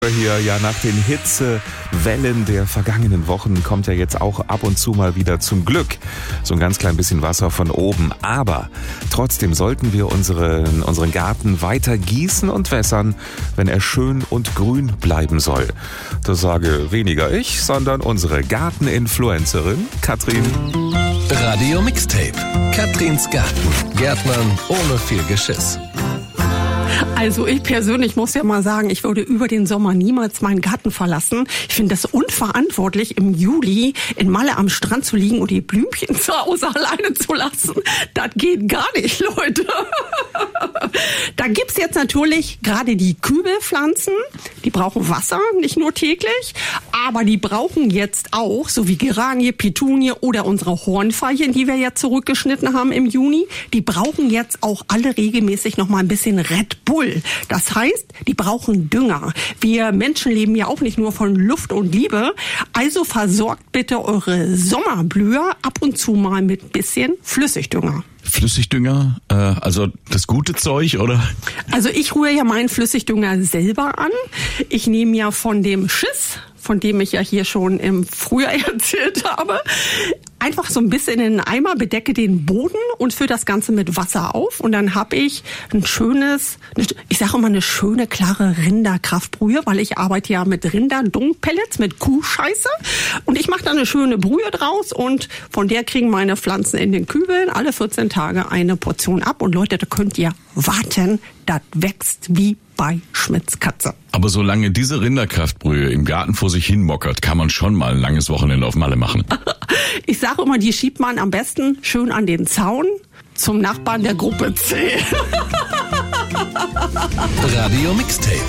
Hier, ja, nach den Hitzewellen der vergangenen Wochen kommt ja jetzt auch ab und zu mal wieder zum Glück so ein ganz klein bisschen Wasser von oben. Aber trotzdem sollten wir unseren Garten weiter gießen und wässern, wenn er schön und grün bleiben soll. Das sage weniger ich, sondern unsere Garteninfluencerin Katrin. Radio Mixtape. Katrins Garten. Gärtnern ohne viel Geschiss. Also ich persönlich muss ja mal sagen, ich würde über den Sommer niemals meinen Garten verlassen. Ich finde das unverantwortlich, im Juli in Malle am Strand zu liegen und die Blümchen zu Hause alleine zu lassen. Das geht gar nicht, Leute. Da gibt's jetzt natürlich gerade die Kübelpflanzen. Die brauchen Wasser, nicht nur täglich. Aber die brauchen jetzt auch, so wie Geranie, Petunie oder unsere Hornfeilchen, die wir ja zurückgeschnitten haben im Juni, die brauchen jetzt auch alle regelmäßig noch mal ein bisschen Red Bull. Das heißt, die brauchen Dünger. Wir Menschen leben ja auch nicht nur von Luft und Liebe. Also versorgt bitte eure Sommerblüher ab und zu mal mit ein bisschen Flüssigdünger. Flüssigdünger, also das gute Zeug, oder? Also ich rühre ja meinen Flüssigdünger selber an. Ich nehme ja von dem Schiss, von dem ich ja hier schon im Frühjahr erzählt habe, einfach so ein bisschen in einen Eimer, bedecke den Boden und fülle das Ganze mit Wasser auf. Und dann habe ich ein schönes, ich sage immer eine schöne, klare Rinderkraftbrühe, weil ich arbeite ja mit Rinderdungpellets, mit Kuhscheiße. Und ich mache da eine schöne Brühe draus und von der kriegen meine Pflanzen in den Kübeln alle 14 Tage eine Portion ab. Und Leute, da könnt ihr warten, das wächst wie bei Schmitz Katze. Aber solange diese Rinderkraftbrühe im Garten vor sich hin mockert, kann man schon mal ein langes Wochenende auf Malle machen. Ich sage immer, die schiebt man am besten schön an den Zaun zum Nachbarn der Gruppe C. Radio Mixtape.